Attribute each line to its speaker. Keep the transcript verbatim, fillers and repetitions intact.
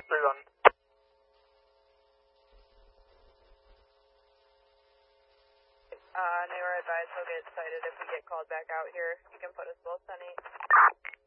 Speaker 1: three one.
Speaker 2: Uh, they were advised he'll get cited if we get called back out here. You can put us both on eight.